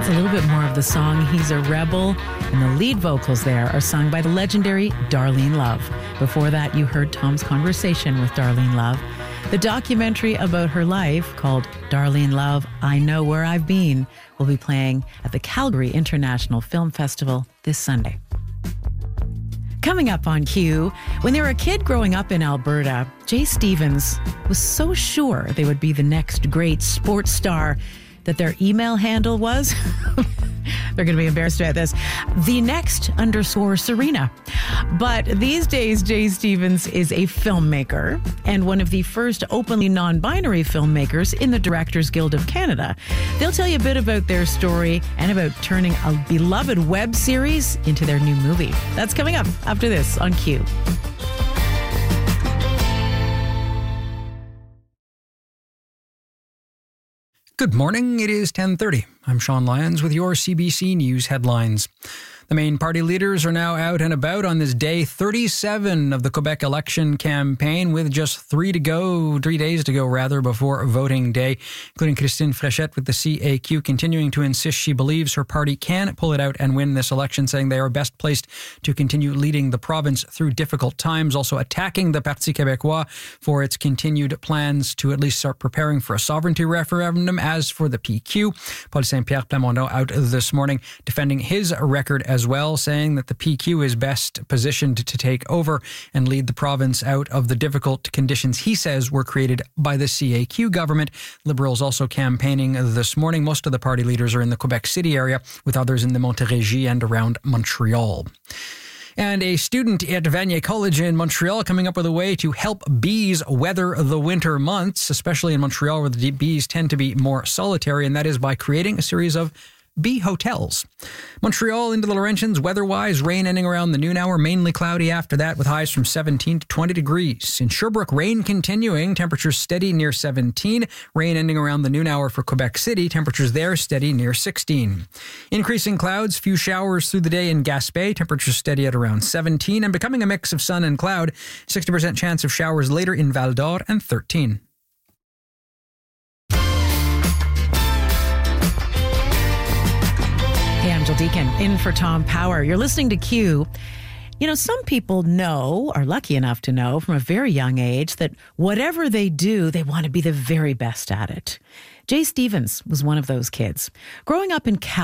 That's a little bit more of the song He's a Rebel, and the lead vocals there are sung by the legendary Darlene Love. Before that, you heard Tom's conversation with Darlene Love. The documentary about her life, called Darlene Love, I Know Where I've Been, will be playing at the Calgary International Film Festival this Sunday. Coming up on Q, when they were a kid growing up in Alberta, Jay Stevens was so sure they would be the next great sports star that their email handle was, they're going to be embarrassed about this, the next _ Serena. But these days, Jay Stevens is a filmmaker and one of the first openly non-binary filmmakers in the Directors Guild of Canada. They'll tell you a bit about their story and about turning a beloved web series into their new movie. That's coming up after this on Q. Good morning, it is 10:30. I'm Sean Lyons with your CBC News headlines. The main party leaders are now out and about on this day 37 of the Quebec election campaign, with just 3 days to go before voting day, including Christine Fréchette with the CAQ continuing to insist she believes her party can pull it out and win this election, saying they are best placed to continue leading the province through difficult times, also attacking the Parti Québécois for its continued plans to at least start preparing for a sovereignty referendum. As for the PQ, Paul Saint-Pierre Plamondon out this morning defending his record as well, saying that the PQ is best positioned to take over and lead the province out of the difficult conditions he says were created by the CAQ government. Liberals also campaigning this morning. Most of the party leaders are in the Quebec City area, with others in the Montérégie and around Montreal. And a student at Vanier College in Montreal coming up with a way to help bees weather the winter months, especially in Montreal where the bees tend to be more solitary, and that is by creating a series of bee hotels. Montreal into the Laurentians, weather-wise, rain ending around the noon hour, mainly cloudy after that with highs from 17 to 20 degrees. In Sherbrooke, rain continuing, temperatures steady near 17. Rain ending around the noon hour for Quebec City, temperatures there steady near 16. Increasing clouds, few showers through the day in Gaspé, temperatures steady at around 17, and becoming a mix of sun and cloud, 60% chance of showers later in Val d'Or and 13. Hey, I'm Jill Deacon, in for Tom Power. You're listening to Q. You know, some people are lucky enough to know from a very young age that whatever they do, they want to be the very best at it. Jay Stevens was one of those kids. Growing up in